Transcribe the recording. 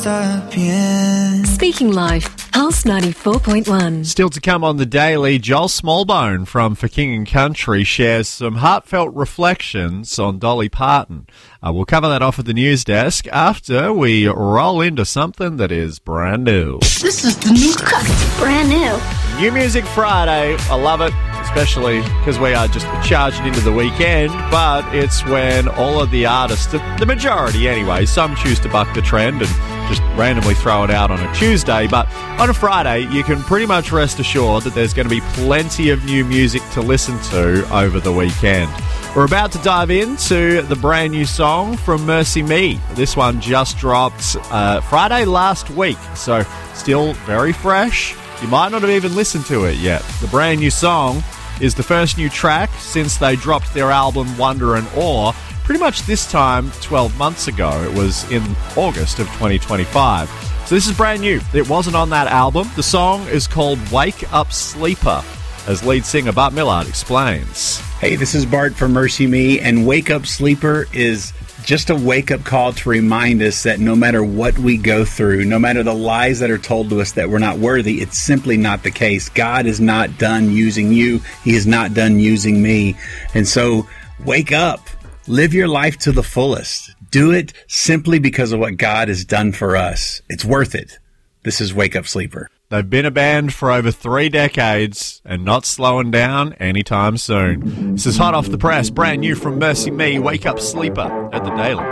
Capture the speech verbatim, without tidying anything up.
está bien. Speaking Life, Pulse ninety-four point one. Still to come on the Daily, Joel Smallbone from For King and Country shares some heartfelt reflections on Dolly Parton. Uh, we'll cover that off at the news desk after we roll into something that is brand new. This is the new cut. Brand new. New Music Friday. I love it, especially because we are just charging into the weekend, but it's when all of the artists, the majority anyway, some choose to buck the trend and just randomly throw it out on a Tuesday, but on a Friday you can pretty much rest assured that there's going to be plenty of new music to listen to over the weekend. We're about to dive into the brand new song from Mercy Me. This one just dropped uh, Friday last week, so still very fresh. You might not have even listened to it yet. The brand new song is the first new track since they dropped their album Wonder and Awe pretty much this time twelve months ago. It was in August of twenty twenty-five. So this is brand new. It wasn't on that album. The song is called Wake Up Sleeper, as lead singer Bart Millard explains. Hey, this is Bart from Mercy Me, and Wake Up Sleeper is just a wake-up call to remind us that no matter what we go through, no matter the lies that are told to us that we're not worthy, it's simply not the case. God is not done using you. He is not done using me. And so, wake up. Live your life to the fullest. Do it simply because of what God has done for us. It's worth it. This is Wake Up Sleeper. They've been a band for over three decades and not slowing down anytime soon. This is hot off the press, brand new from Mercy Me, Wake Up Sleeper at the Daily.